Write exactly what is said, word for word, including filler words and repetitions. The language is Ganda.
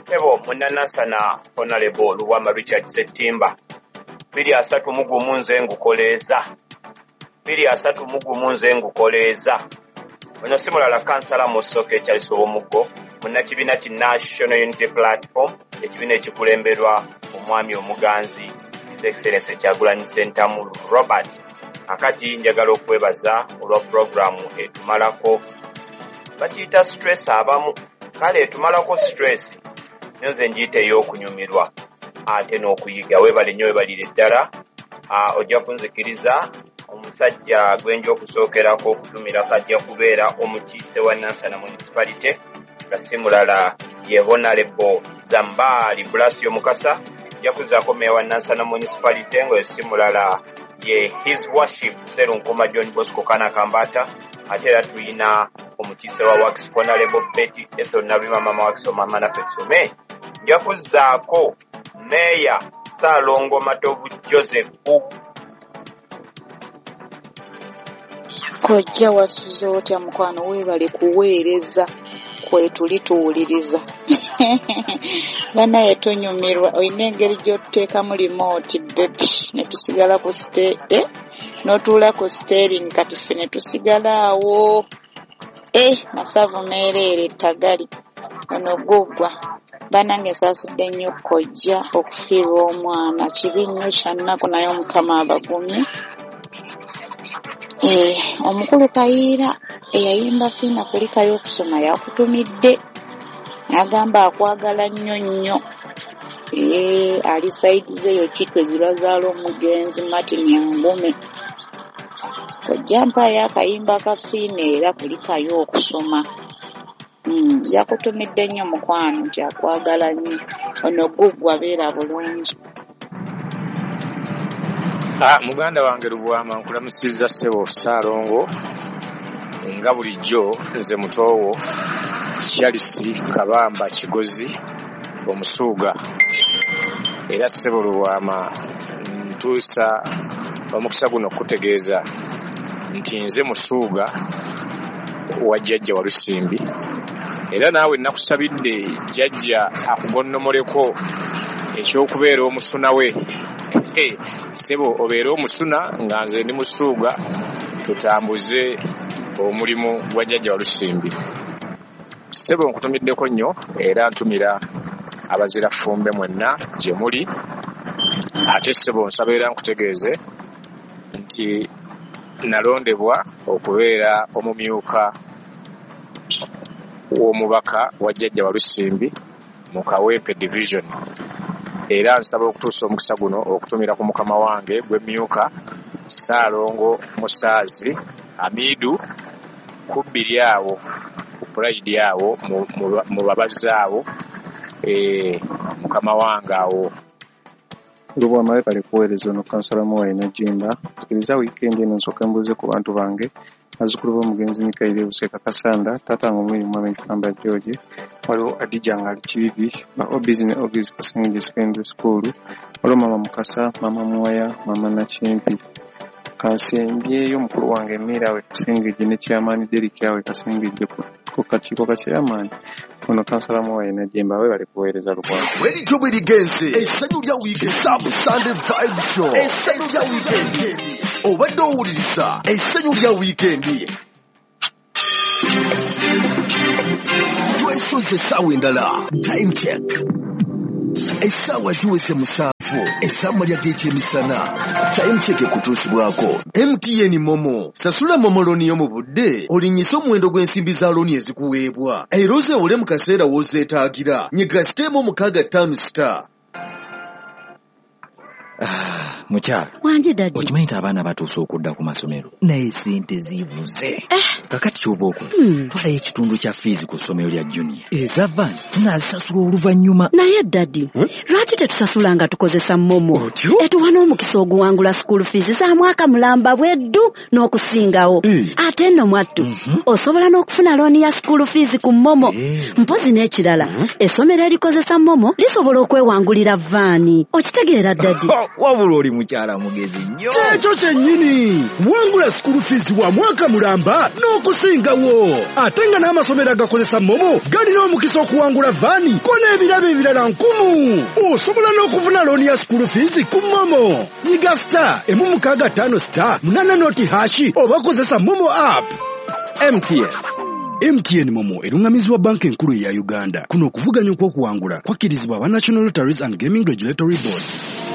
Ebo munanasana Honorable Luwama Richard Ssettimba biri asatu mugumu nze ngukoleeza biri asatu mugumu nze ngukoleeza ono simulala kansala Musoke Charles Omugo munnakibiina ki National Unity Platform ekibiina ekikulemberwa omwami omuganzi His Excellency Kyagulanyi Ssentamu Robert. Akati njagala okwebaza olwa programu etumalako bakiyita stress abamu kale etumalako stress nyoze njite y'okunyumirwa ate n'okuyiga webale nnyo webalire ddala. Ojja kunzikiriza omusajja gwenja okusookerako okutumira kajja kubeera omukiise wa Nansana Municipality nga si mulala ye Honorable Zambali Blasio Mukasa, ajja kuzaako meya wa Nansana Municipality nga si mulala ye His Worship Serunkuma John Bosco Kana Kambata, ate era tulina omukiise wa Works Honorable Betty Eto Nabima mama Works mama na Petsume, ajja kuzaako meya Salongo Matovu Joseph. Kojja wasuze otya mukwano weebale kuweereza kwetulituwuliriza banaye tonyumirwa olina engeri gy'otuteekamu remote baby ne tusigala ku ste eh n'otuula ku steering kati ffe ne tusigala awo eh masavu meereere tagali ono gugwa banange saasudde nnyo kojja okufiirwa omwana kibi nnyo kyannaku naye omukama abagumye. Eh, omukulu Kayiira eyayimba fiina kulika y'okusoma yakutumidde agamba akwagala nnyo nnyo. Eh, ali saidi zeyo kitwe zibazaala omugenzi Martin Yangume kojja mpaayo akayimba ka fiina era kulika y'okusoma. Mm, yakutumidde nnyo mukwano nti akwagala nnyo ono guggwa beera bulungi. Ah, muganda wange Lubwama nkulamusizza ssebo Ssaalongo nga bulijjo nze mutoowo Charles Kabamba Kigozi omusuuga era ssebo Lubwama ntuusa omukisa guno okutegeeza nti nze musuuga wa jjajja wa Lusimbi era naawe nakusabidde jjajja akugonnomoleko ekyokubeera omusuna we. Hey, sebo obeera omusuna nga nze ndi musuuga tutambuze omulimu gwa jjajja wa Lusimbi. Sebo nkutumiddeko nnyo era ntumira abazira ffumbe mwenna gye muli. Ate sebo nsaba era nkutegeeze nti nalondebwa okubeera omumyuka w'omubaka wa jjajja wa Lusimbi mu Kaweepe Division. Era nsaba okutuusa omukisa guno okutumira ku mukama wange gw'emmyuka Ssaalongo Musaazi Amidu kubbiri awo ku Pride awo mu babazzi awo eh, mukama wange awo. Lubwama weebale kuweereza ono kansala Muwai Najjimba. Sikiriza wiikendi eno nsooka mbuuze ku bantu bange bazzukulu b'omugenzi Mikaire Buseeka Kasanda, taata nga omuli Mwami Kamba George, waliwo Adija nga ali Kibibi, ba Obizi ne Obizi Kasengejje Secondary School, waliwo Mama Mukasa, Mama Mwaya, Mama Nakimpi, Kansembyeyo mukulu wange Emira we Kasengejje ne Chairman Derek awe Kasengejje ku kakiiko ka Chairman. Ono kansala Muwai Najjimba weebale kuweereza Lubwama. Weri gyo bwe ligenze essanyu lya weekend Sabu Sunday Vibe Show essanyu lya weekend obadde owuliriza essanyu lya weekend twesoze essaawa endala time check essaawa ziweze musanvu essaawa lya geeti emisana time check ekutuusibwako M T N Momo. Sasula Momo looni yo mu budde olinnyisa omuwendo gw'ensimbi za looni ezikuweebwa era ozeewole mu kaseera w'ozeetaagira. Nyiga siteemu mukaaga ttaano star. Ah, mukyala. Wanje dadi. Okimanyi nti abaana batuuse okudda ku masomero naye ssente zibuze. Eh. Kakati ky'oba okola. Hmm. Twalayo ekitundu kya fiizi ku ssomero lya junior. Eza van tunaazisasula oluvannyuma. Naye dadi, hmm? Lwaki tetusasula nga tukozesa Momo? Otyo? Etuwa n'omukisa oguwangula school fees za mwaka mulamba bweddu n'okusingawo. Mm. Ate nno mwattu, Mm-hmm. osobola n'okufuna looni ya school fees ku Momo. Hey. Mpozi n'ekirala, mm-hmm. Essomero erikozesa Momo lisobola okwewangulira vaani. Okitegeera dadi? wabula oli mukyala mugezi nnyo. Ekyo kyennyini wangula school fees wa mwaka mulamba n'okusingawo. Ate nga n'amasomero agakozesa momo galina omukisa okuwangula vaani ko n'ebirabo ebirala nkumu. Osobola n'okufuna looni ya school fees ku momo. Nyiga star emu mukaaga ttaano star munana noti hashi oba kozesa momo app. M T N. M T N Momo erungamizibwa banka enkulu ya Uganda. Kuno okuvuganya okw'okuwangula kwakkirizibwa aba National Lotteries and Gaming Regulatory Board.